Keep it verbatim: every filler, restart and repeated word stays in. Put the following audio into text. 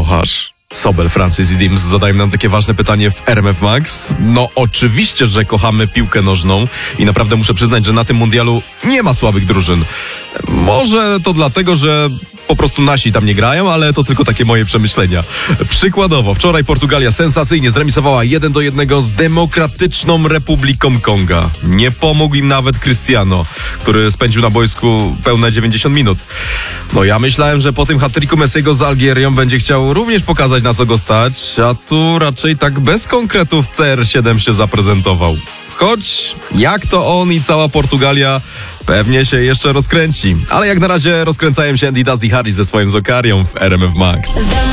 kochasz? Sobel, Francis i Dims zadają nam takie ważne pytanie w R M F Max. No oczywiście, że kochamy piłkę nożną i naprawdę muszę przyznać, że na tym mundialu nie ma słabych drużyn. Może to dlatego, że po prostu nasi tam nie grają, ale to tylko takie moje przemyślenia. Przykładowo, wczoraj Portugalia sensacyjnie zremisowała jeden do jednego z Demokratyczną Republiką Konga. Nie pomógł im nawet Cristiano, który spędził na boisku pełne dziewięćdziesiąt minut. No ja myślałem, że po tym hat-tricku Messiego z Algierią będzie chciał również pokazać, na co go stać, a tu raczej tak bez konkretów C R siedem się zaprezentował. Choć jak to on i cała Portugalia pewnie się jeszcze rozkręci. Ale jak na razie rozkręcają się Andy Dazzy Harris ze swoim Zokarią w R M F Max.